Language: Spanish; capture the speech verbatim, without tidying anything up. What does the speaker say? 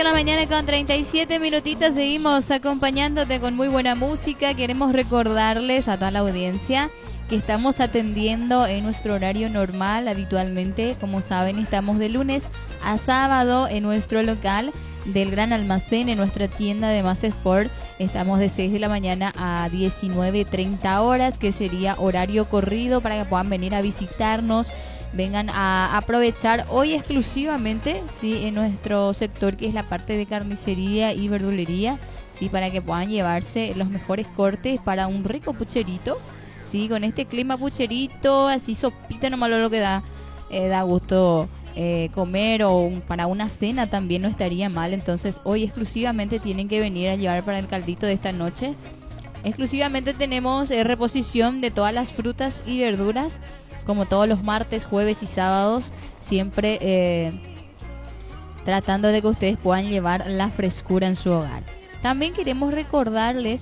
la mañana con treinta y siete minutitos. Seguimos acompañándote con muy buena música. Queremos recordarles a toda la audiencia que estamos atendiendo en nuestro horario normal habitualmente. Como saben, estamos de lunes a sábado en nuestro local del Gran Almacén, en nuestra tienda de Más Sport. Estamos de seis de la mañana a diecinueve treinta horas, que sería horario corrido para que puedan venir a visitarnos. Vengan a aprovechar hoy exclusivamente, sí, en nuestro sector, que es la parte de carnicería y verdulería, sí, para que puedan llevarse los mejores cortes para un rico pucherito, sí, con este clima pucherito, así sopita nomás lo que da, eh, da gusto eh, comer, o un, para una cena también no estaría mal. Entonces hoy exclusivamente tienen que venir a llevar para el caldito de esta noche. Exclusivamente tenemos eh, reposición de todas las frutas y verduras, como todos los martes, jueves y sábados, siempre eh, tratando de que ustedes puedan llevar la frescura en su hogar. También queremos recordarles